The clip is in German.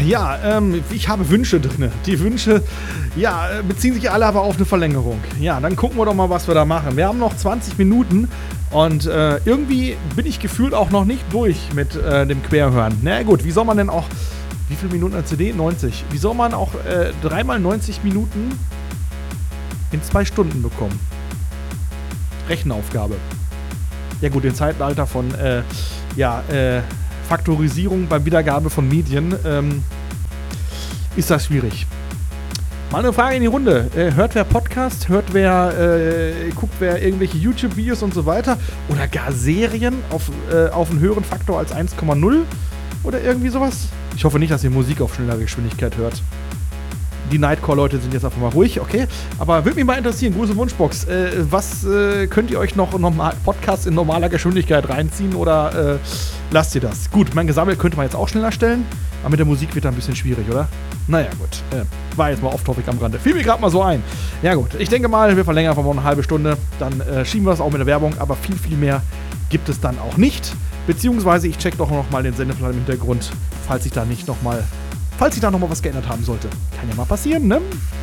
ich habe Wünsche drin. Die Wünsche, beziehen sich alle aber auf eine Verlängerung. Ja, dann gucken wir doch mal, was wir da machen. Wir haben noch 20 Minuten und irgendwie bin ich gefühlt auch noch nicht durch mit dem Querhören. Na gut, wie soll man denn auch, wie viele Minuten eine CD? 90. Wie soll man auch 3 x 90 Minuten in 2 Stunden bekommen? Rechenaufgabe. Ja gut, im Zeitalter von Faktorisierung beim Wiedergabe von Medien ist das schwierig. Mal eine Frage in die Runde. Hört wer Podcast? Guckt wer irgendwelche YouTube-Videos und so weiter? Oder gar Serien auf einen höheren Faktor als 1,0? Oder irgendwie sowas? Ich hoffe nicht, dass ihr Musik auf schneller Geschwindigkeit hört. Die Nightcore-Leute sind jetzt einfach mal ruhig, okay? Aber würde mich mal interessieren, große Wunschbox. Was könnt ihr euch noch Podcasts in normaler Geschwindigkeit reinziehen oder lasst ihr das? Gut, mein Gesammel könnte man jetzt auch schneller stellen, aber mit der Musik wird da ein bisschen schwierig, oder? Naja, gut. War jetzt mal off-topic am Rande. Fiel mir gerade mal so ein. Ja gut, ich denke mal, wir verlängern einfach mal eine halbe Stunde. Dann schieben wir es auch mit der Werbung, aber viel, viel mehr gibt es dann auch nicht. Beziehungsweise ich check doch noch mal den Sendeplan im Hintergrund, falls sich da noch mal was geändert haben sollte. Kann ja mal passieren, ne?